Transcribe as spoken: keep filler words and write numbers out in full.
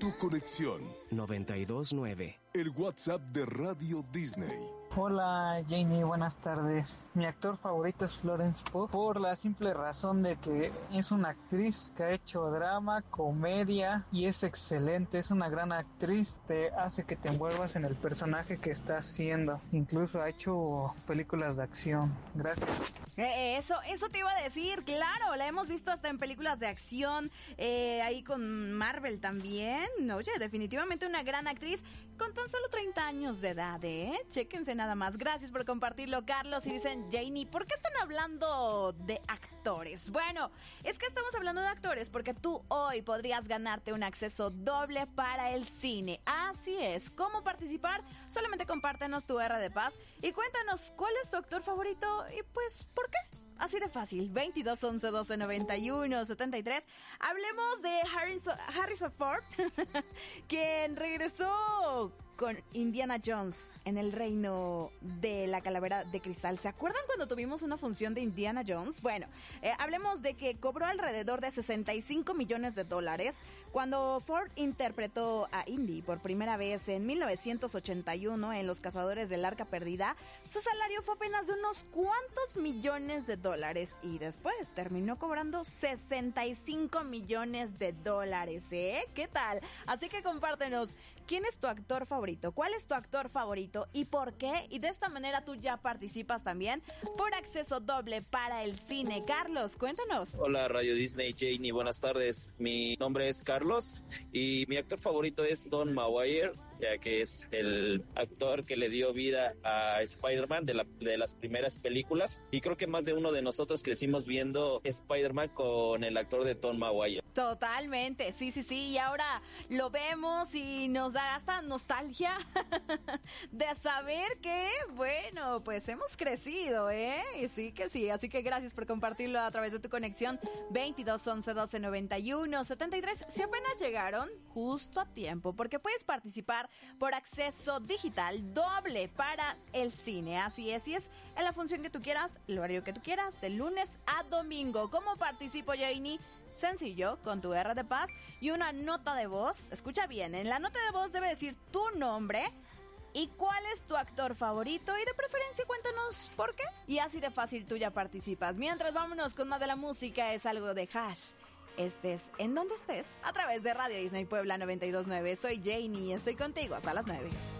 tu conexión. noventa y dos nueve. El WhatsApp de Radio Disney. Hola Janie, buenas tardes. Mi actor favorito es Florence Pugh por la simple razón de que es una actriz que ha hecho drama, comedia y es excelente. Es una gran actriz, te hace que te envuelvas en el personaje que está haciendo. Incluso ha hecho películas de acción. Gracias. Eh, eso, eso te iba a decir, claro, la hemos visto hasta en películas de acción, eh, ahí con Marvel también. Oye, definitivamente una gran actriz con tan solo treinta años de edad, ¿eh? Chéquense nada más. Gracias por compartirlo, Carlos. Y dicen, Janie, ¿por qué están hablando de actores? Bueno, es que estamos hablando de actores porque tú hoy podrías ganarte un acceso doble para el cine. Así es. ¿Cómo participar? Solamente compártenos tu R de Paz y cuéntanos cuál es tu actor favorito y pues, ¿por qué? Así de fácil, veintidós, once, doce, noventa y uno, setenta y tres. Hablemos de Harrison, Harrison Ford, quien regresó con Indiana Jones en el reino de la calavera de cristal. ¿Se acuerdan cuando tuvimos una función de Indiana Jones? Bueno, eh, hablemos de que cobró alrededor de sesenta y cinco millones de dólares cuando Ford interpretó a Indy por primera vez en mil novecientos ochenta y uno en Los Cazadores del Arca Perdida. Su salario fue apenas de unos cuantos millones de dólares y después terminó cobrando sesenta y cinco millones de dólares, ¿eh? ¿Qué tal? Así que compártenos, ¿quién es tu actor favorito? ¿Cuál es tu actor favorito y por qué? Y de esta manera tú ya participas también por acceso doble para el cine. Carlos, cuéntanos. Hola Radio Disney, Janie, buenas tardes. Mi nombre es Carlos y mi actor favorito es Tom Maguire, ya que es el actor que le dio vida a Spider-Man de, la, de las primeras películas, y creo que más de uno de nosotros crecimos viendo Spider-Man con el actor de Tom Maguire. Totalmente, sí, sí, sí, y ahora lo vemos y nos da hasta nostalgia de saber que, bueno, pues hemos crecido, ¿eh? Y sí que sí, así que gracias por compartirlo a través de tu conexión veintidós, once, doce, noventa y uno, setenta y tres. Si apenas llegaron, justo a tiempo, porque puedes participar por acceso digital doble para el cine. Así es, y es en la función que tú quieras, el horario que tú quieras, de lunes a domingo. ¿Cómo participo, Janie? Sencillo, con tu R de Paz y una nota de voz. Escucha bien, en la nota de voz debe decir tu nombre y cuál es tu actor favorito, y de preferencia cuéntanos por qué. Y así de fácil tú ya participas. Mientras, vámonos con más de la música, es algo de Hash. Estés en donde estés, a través de Radio Disney Puebla noventa y dos nueve. Soy Janie y estoy contigo hasta las nueve.